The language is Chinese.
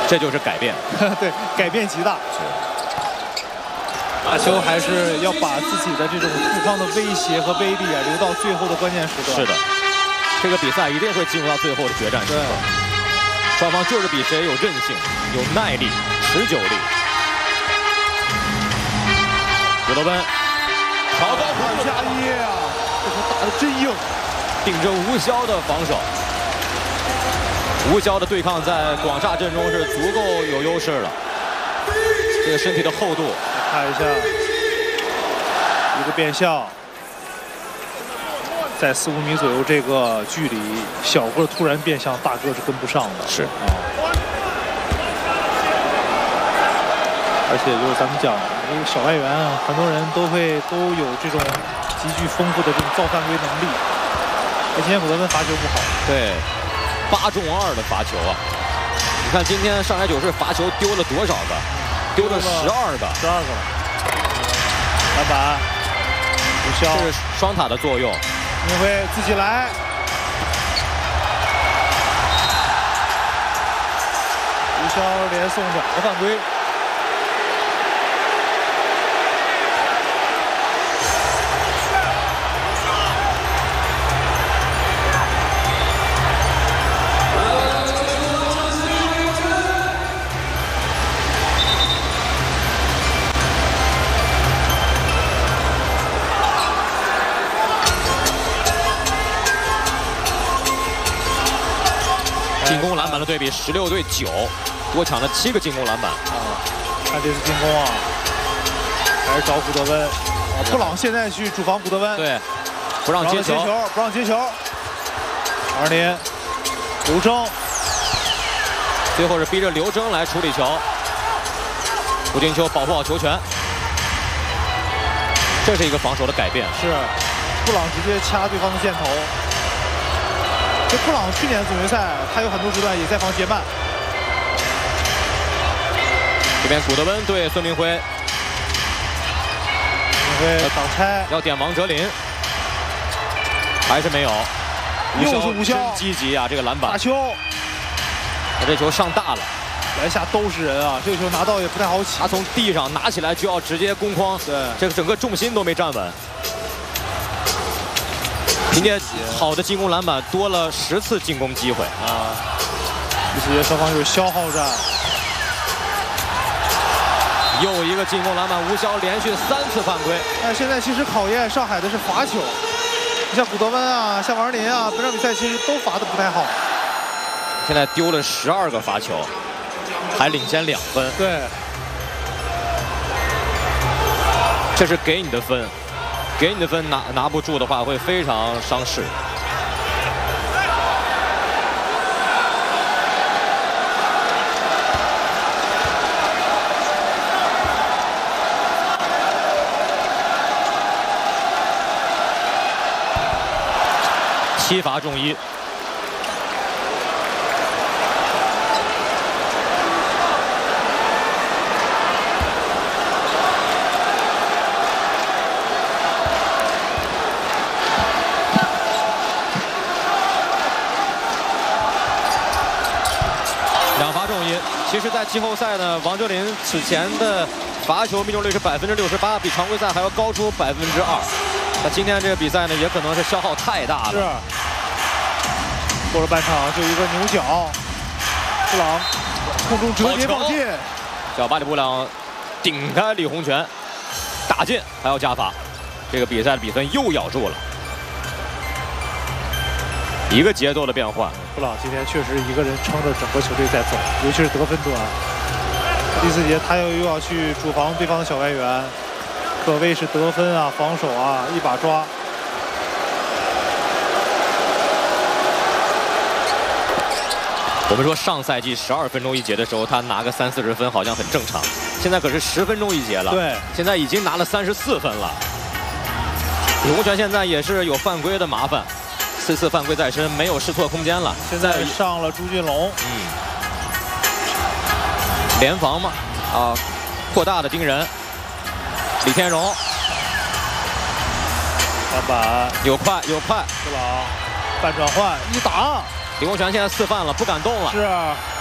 这就是改变。 对，改变极大。打球还是要把自己的这种对抗的威胁和威力啊留到最后的关键时刻。 是的，这个比赛一定会进入到最后的决战时刻。双方就是比谁有韧性、有耐力、持久力。古德温，超高 2加1啊，这球打得真硬， 顶着吴骁的防守。吴骁的对抗在广厦阵中是足够有优势了，这个身体的厚度。 看一下一个变向，在4、5米左右这个距离，小个突然变向，大个是跟不上的。 是啊，而且就是咱们讲这个小外援啊，很多人都有这种极具丰富的这种造犯规能力。今天古德温罚球不好， 对，8中2的罚球啊！你看今天上海九世罚球丢了多少个？丢了12个 ，12个了。篮板，吴骁， 这是双塔的作用。 林辉自己来，吴骁连送2个犯规。 进攻篮板的对比16对9，多抢了7个进攻篮板。 看这次进攻啊，还是找古德温。布朗现在去主防古德温， 对，不让接球， 不让接球。2年，刘铮， 最后是逼着刘铮来处理球。胡金秋保护好球权，这是一个防守的改变。 是，布朗直接掐对方的箭头。这布朗去年总决赛，他有很多时段也在防杰曼。 这边古德温对孙明辉， 明辉挡拆， 要点王哲林，还是没有。 又是吴骁， 真积极啊！这个篮板， 打球， 他这球上大了， 篮下都是人啊！这个球拿到也不太好起。 他从地上拿起来就要直接攻筐， 对， 这个整个重心都没站稳。凭借好的进攻篮板，多了10次进攻机会啊！第4节双方又是消耗战， 又一个进攻篮板，吴骁连续3次犯规。 但现在其实考验上海的是罚球，你像古德温啊，像王哲林啊，本场比赛其实都罚得不太好。 现在丢了12个罚球，还领先2分。 对， 这是给你的分。给你的分拿不住的话，会非常伤势。7罚中1。2罚中1。其实，在季后赛呢，王哲林此前的罚球命中率是68%，比常规赛还要高出2%。那今天这个比赛呢，也可能是消耗太大了。 是。过了半场就一个牛角，布朗空中折叠放进， 叫巴里布朗顶开李洪权，打进还要加罚，这个比赛的比分又咬住了。一个节奏的变换。 布朗今天确实一个人撑着整个球队在走，尤其是得分端。第4节他又要去主防对方的小外援，可谓是得分啊、防守啊一把抓。 我们说上赛季12分钟一节的时候，他拿个30、40分好像很正常，现在可是10分钟一节了。 对， 现在已经拿了34分了。李洪权现在也是有犯规的麻烦，4次犯规在身，没有试错空间了。 现在上了朱俊龙， 联防嘛，啊，扩大的盯人。李天荣， 篮板有快有快， 布朗半转换一打。 李洪权现在4犯了，不敢动了。 是。